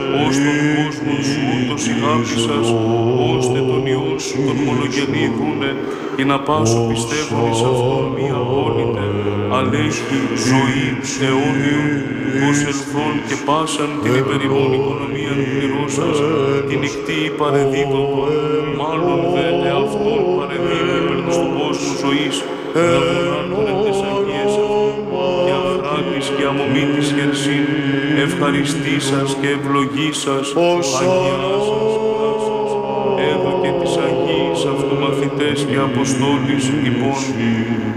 ως τον κόσμο σου ούτως ηγάπησας, ώστε τον Υιό σου τον μονογενή δούνε, και να πάσω πιστεύουν εις αυτόν μη απόλυτε, αλέσχη ζωή αιώνιον, ως ελθόν και πάσαν την υπερημών οικονομίαν πληρώσας, την νυχτή παρεδίδωτον, μάλλον δε εαυτόν παρεδίδω υπέρ του κόσμου ζωής, λαβωνάντων εν τες αγίες αυτών, και αχράτης και αμομήτης χερσίν, ευχαριστήσας και ευλογήσας, αγιάσας, έδωκε τις Αγίης αυτομαθητές και Αποστόλης υπόν